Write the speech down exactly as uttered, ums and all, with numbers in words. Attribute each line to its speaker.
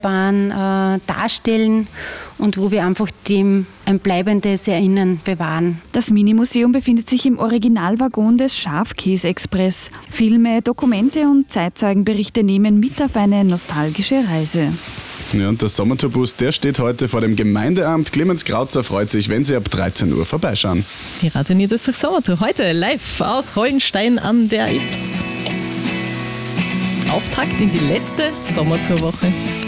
Speaker 1: Bahn äh, darstellen und wo wir einfach dem ein bleibendes Erinnern bewahren.
Speaker 2: Das Minimuseum befindet sich im Originalwaggon des Schafkäse-Express. Filme, Dokumente und Zeitzeugenberichte nehmen mit auf eine nostalgische Reise.
Speaker 3: Ja, und der Sommertourbus, der steht heute vor dem Gemeindeamt. Clemens Krautzer freut sich, wenn Sie ab dreizehn Uhr vorbeischauen.
Speaker 4: Die Radio Niederösterreich Sommertour heute live aus Hollenstein an der Ips. Auftakt in die letzte Sommertourwoche.